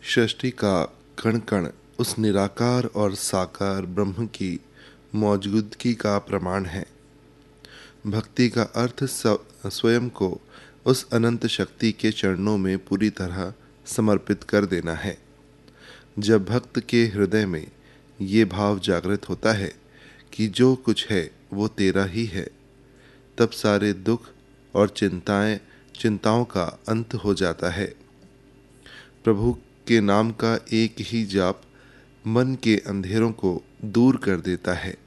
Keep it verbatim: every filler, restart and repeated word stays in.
सृष्टि का कण कण उस निराकार और साकार ब्रह्म की मौजूदगी का प्रमाण है। भक्ति का अर्थ स्वयं को उस अनंत शक्ति के चरणों में पूरी तरह समर्पित कर देना है। जब भक्त के हृदय में ये भाव जागृत होता है कि जो कुछ है वो तेरा ही है, तब सारे दुख और चिंताएं चिंताओं का अंत हो जाता है। प्रभु के नाम का एक ही जाप मन के अंधेरों को दूर कर देता है।